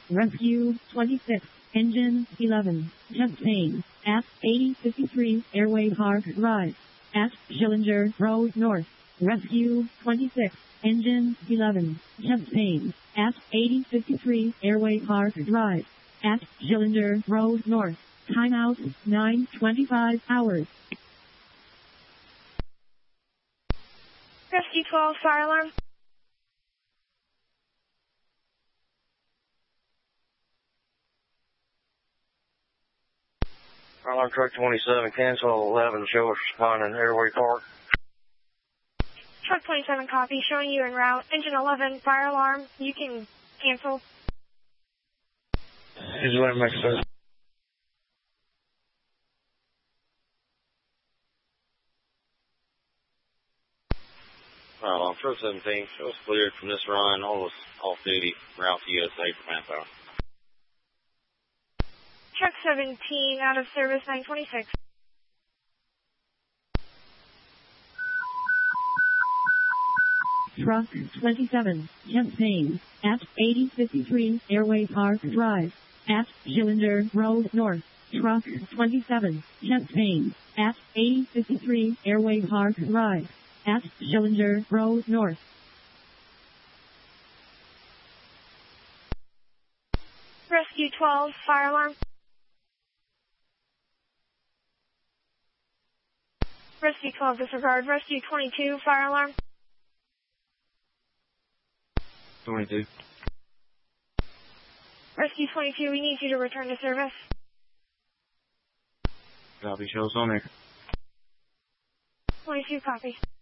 Rescue 26, Engine 11, chest pain, at 8053 Airway Park Drive, at Schillinger Road North. Rescue 26, Engine 11, chest pain, at 8053 Airway Park Drive, at Schillinger Road North. Timeout 9:25 hours. Rescue 12, fire alarm. Fire alarm truck 27, cancel 11, show us responding Airway Park. Truck 27, copy, showing you en route. Engine 11, fire alarm, you can cancel. Just let me make sense. Fire alarm truck 17, show us cleared from this run, all off-duty, route to USA for manpower. Truck 17, out of service 926. Truck 27, chest pain, at 8053 Airway Park Drive, at Schillinger Road North. Truck 27, chest pain, at 8053 Airway Park Drive, at Schillinger Road North. Rescue 12, fire alarm. Rescue 12, disregard. Rescue 22, fire alarm. 22. Rescue 22, we need you to return to service. Copy, show us on there. 22, copy.